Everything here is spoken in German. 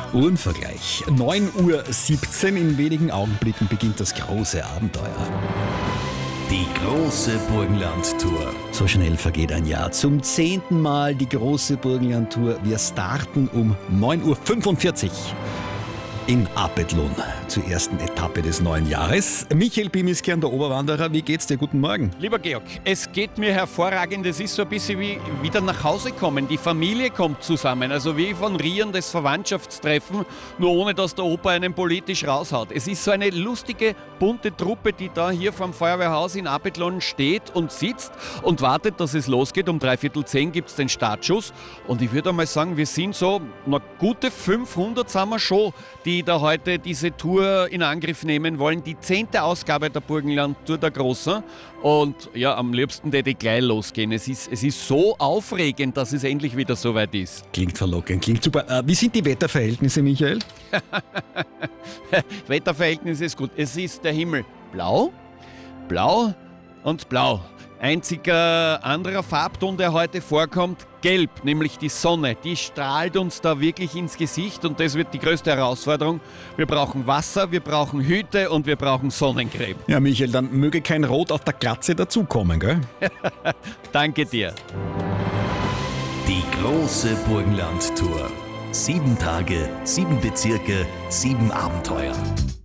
Uhrenvergleich. 9:17 Uhr, in wenigen Augenblicken beginnt das große Abenteuer. Die große Burgenland-Tour. So schnell vergeht ein Jahr. Zum 10. Mal die große Burgenland-Tour. Wir starten um 9:45 Uhr in Apethlon zur ersten Etappe des neuen Jahres. Michael Bimiskern, der Oberwanderer, wie geht's dir? Guten Morgen. Lieber Georg, es geht mir hervorragend. Es ist so ein bisschen wie wieder nach Hause kommen. Die Familie kommt zusammen. Also wie von Rieren das Verwandtschaftstreffen, nur ohne dass der Opa einen politisch raushaut. Es ist so eine lustige, bunte Truppe, die da hier vom Feuerwehrhaus in Apethlon steht und sitzt und wartet, dass es losgeht. Um 9:45 gibt es den Startschuss. Und ich würde einmal sagen, wir sind so, na, gute 500 sind wir schon, die da heute diese Tour in Angriff nehmen wollen. Die 10. Ausgabe der Burgenland-Tour, der Großen. Und ja, am liebsten hätte ich gleich losgehen. Es ist so aufregend, dass es endlich wieder soweit ist. Klingt verlockend, klingt super. Wie sind die Wetterverhältnisse, Michael? Wetterverhältnis ist gut. Es ist der Himmel blau, blau und blau. Einziger anderer Farbton, der heute vorkommt, gelb, nämlich die Sonne. Die strahlt uns da wirklich ins Gesicht und das wird die größte Herausforderung. Wir brauchen Wasser, wir brauchen Hüte und wir brauchen Sonnencreme. Ja, Michael, dann möge kein Rot auf der Glatze dazukommen, gell? Danke dir. Die große Burgenland-Tour. 7 Tage, 7 Bezirke, 7 Abenteuer.